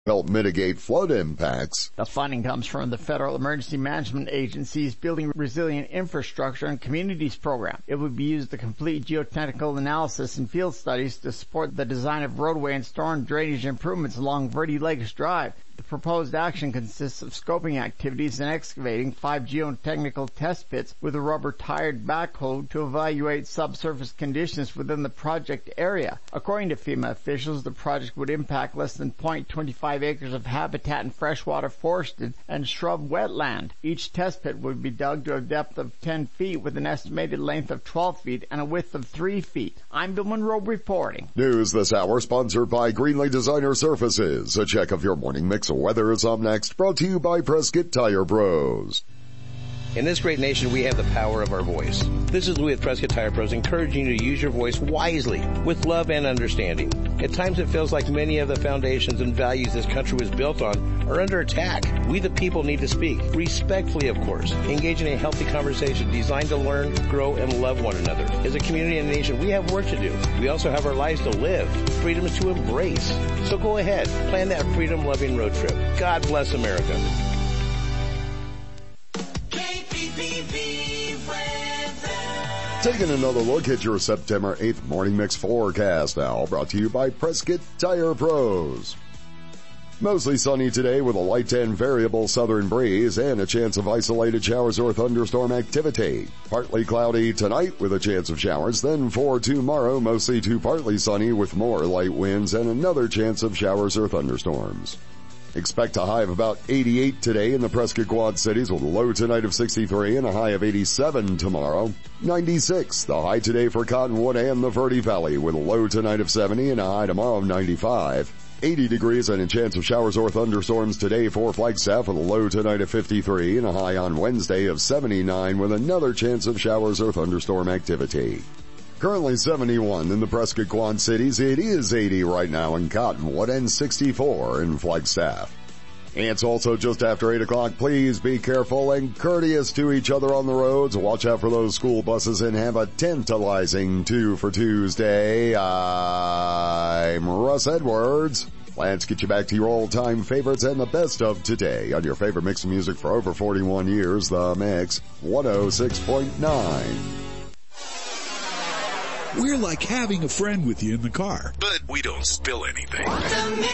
help mitigate flood impacts. The funding comes from the Federal Emergency Management Agency's Building Resilient Infrastructure and Communities program. It would be used to complete geotechnical analysis and field studies to support the design of roadway and storm drainage improvements along Verde Lakes Drive. The proposed action consists of scoping activities and excavating 5 geotechnical test pits with a rubber-tired backhoe to evaluate subsurface conditions within the project area. According to FEMA officials, the project would impact less than 0.25 acres of habitat and freshwater forested and shrub wetland. Each test pit would be dug to a depth of 10 feet with an estimated length of 12 feet and a width of 3 feet. I'm Bill Monroe reporting. News this hour sponsored by Greenlee Designer Surfaces. A check of your morning mix of weather is up next, brought to you by Prescott Tire Pros. In this great nation, we have the power of our voice. This is Louis at Prescott Tire Pros, encouraging you to use your voice wisely, with love and understanding. At times it feels like many of the foundations and values this country was built on are under attack. We the people need to speak, respectfully of course, engage in a healthy conversation designed to learn, grow, and love one another. As a community and a nation, we have work to do. We also have our lives to live, freedoms to embrace. So go ahead, plan that freedom-loving road trip. God bless America. Taking another look at your September 8th morning mix forecast now, brought to you by Prescott Tire Pros. Mostly sunny today with a light and variable southern breeze and a chance of isolated showers or thunderstorm activity. Partly cloudy tonight with a chance of showers, then for tomorrow mostly to partly sunny with more light winds and another chance of showers or thunderstorms. Expect a high of about 88 today in the Prescott Quad Cities with a low tonight of 63 and a high of 87 tomorrow. 96, the high today for Cottonwood and the Verde Valley with a low tonight of 70 and a high tomorrow of 95. 80 degrees and a chance of showers or thunderstorms today for Flagstaff with a low tonight of 53 and a high on Wednesday of 79 with another chance of showers or thunderstorm activity. Currently 71 in the Prescott Quad Cities. It is 80 right now in Cottonwood and 64 in Flagstaff. It's also just after 8 o'clock. Please be careful and courteous to each other on the roads. Watch out for those school buses and have a tantalizing 2 for Tuesday. I'm Russ Edwards. Let's get you back to your all-time favorites and the best of today on your favorite mix of music for over 41 years, The Mix 106.9. We're like having a friend with you in the car. But we don't spill anything.